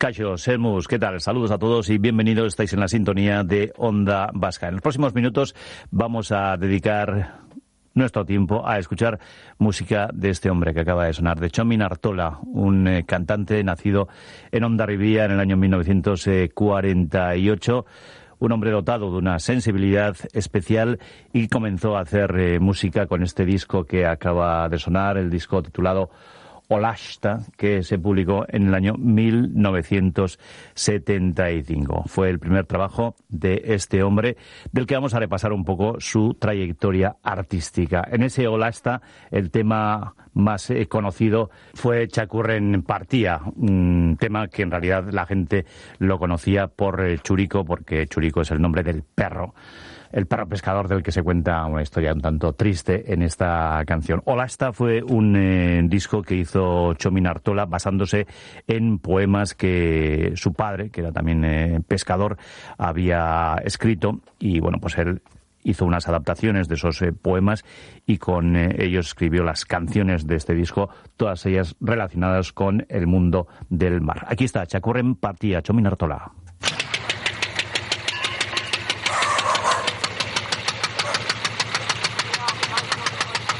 Kaixo, Sermus, ¿qué tal? Saludos a todos y bienvenidos. Estáis en la sintonía de Onda Vasca. En los próximos minutos vamos a dedicar nuestro tiempo a escuchar música de este hombre que acaba de sonar, de Txomin Artola, un cantante nacido en Hondarribia en el año 1948, un hombre dotado de una sensibilidad especial y comenzó a hacer música con este disco que acaba de sonar, el disco titulado Olasta, que se publicó en el año 1975. Fue el primer trabajo de este hombre, del que vamos a repasar un poco su trayectoria artística. En ese Olasta, el tema más conocido fue Txakurren Partia, un tema que en realidad la gente lo conocía por Txuriko, porque Txuriko es el nombre del perro. El perro pescador del que se cuenta una historia un tanto triste en esta canción. Olasta fue un disco que hizo Txomin Artola basándose en poemas que su padre, que era también pescador, había escrito, y bueno, pues él hizo unas adaptaciones de esos poemas y con ellos escribió las canciones de este disco, todas ellas relacionadas con el mundo del mar. Aquí está Txakurren Partia, Txomin Artola.